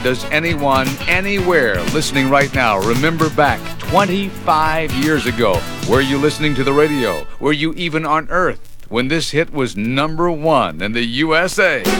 does anyone anywhere listening right now remember back 25 years ago? Were you listening to the radio? Were you even on Earth when this hit was #1 in the USA?